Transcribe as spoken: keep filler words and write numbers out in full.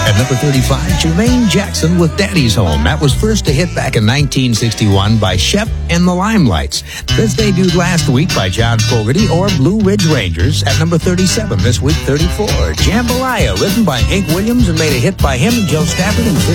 At number thirty-five, Jermaine Jackson with Daddy's Home. That was first a hit back in nineteen sixty-one by Shep and the Limelights. This debuted last week by John Fogerty or Blue Ridge Rangers. At number thirty-seven, this week thirty-four, Jambalaya, written by Hank Williams and made a hit by him and Joe Stafford in